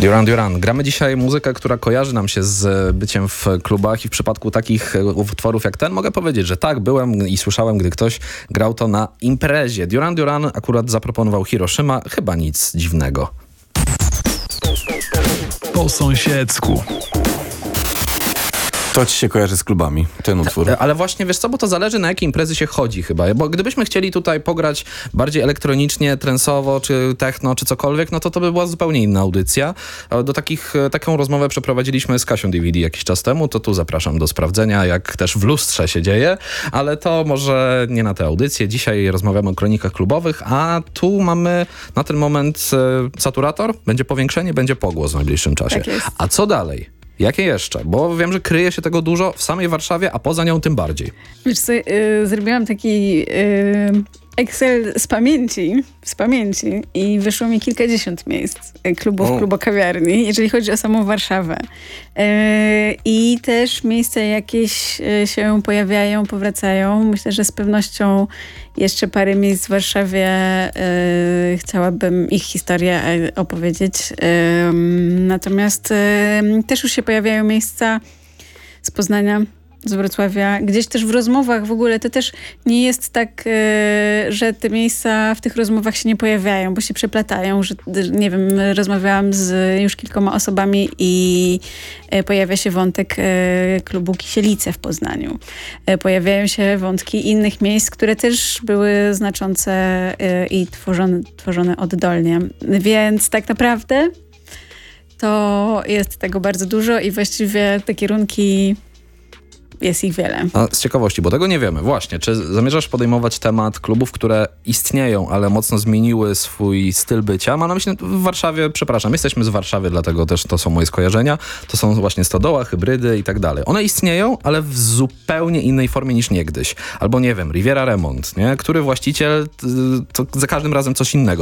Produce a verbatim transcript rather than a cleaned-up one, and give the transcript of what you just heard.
Duran Duran. Gramy dzisiaj muzykę, która kojarzy nam się z byciem w klubach i w przypadku takich utworów jak ten mogę powiedzieć, że tak, byłem i słyszałem, gdy ktoś grał to na imprezie. Duran Duran akurat zaproponował Hiroshima, chyba nic dziwnego. Po sąsiedzku. To ci się kojarzy z klubami, ten utwór. Ale właśnie, wiesz co, bo to zależy, na jakie imprezy się chodzi chyba. Bo gdybyśmy chcieli tutaj pograć bardziej elektronicznie, trensowo, czy techno, czy cokolwiek, no to to by była zupełnie inna audycja. Do takich, taką rozmowę przeprowadziliśmy z Kasią D V D jakiś czas temu, to tu zapraszam do sprawdzenia, jak też w lustrze się dzieje, ale to może nie na tę audycję. Dzisiaj rozmawiamy o kronikach klubowych, a tu mamy na ten moment e, saturator, będzie powiększenie, będzie pogłos w najbliższym czasie. Tak jest. A co dalej? Jakie jeszcze? Bo wiem, że kryje się tego dużo w samej Warszawie, a poza nią tym bardziej. Wiesz co, yy, zrobiłam taki yy, Excel z pamięci, z pamięci i wyszło mi kilkadziesiąt miejsc klubów, O. klubokawiarni, jeżeli chodzi o samą Warszawę. Yy, I też miejsca jakieś yy, się pojawiają, powracają. Myślę, że z pewnością jeszcze parę miejsc w Warszawie yy, chciałabym ich historię yy, opowiedzieć. Yy, natomiast yy, też już się pojawiają miejsca z Poznania, z Wrocławia, gdzieś też w rozmowach w ogóle to też nie jest tak, e, że te miejsca w tych rozmowach się nie pojawiają, bo się przeplatają, że nie wiem, rozmawiałam z już kilkoma osobami i e, pojawia się wątek e, klubu Kisielice w Poznaniu. E, pojawiają się wątki innych miejsc, które też były znaczące e, i tworzone, tworzone oddolnie. Więc tak naprawdę to jest tego bardzo dużo i właściwie te kierunki jest ich wiele. A z ciekawości, bo tego nie wiemy. Właśnie, czy zamierzasz podejmować temat klubów, które istnieją, ale mocno zmieniły swój styl bycia? Mam na myśli w Warszawie, przepraszam, jesteśmy z Warszawy, dlatego też to są moje skojarzenia. To są właśnie stodoła, hybrydy i tak dalej. One istnieją, ale w zupełnie innej formie niż niegdyś. Albo nie wiem, Riviera Remont, nie? Który właściciel, to za każdym razem coś innego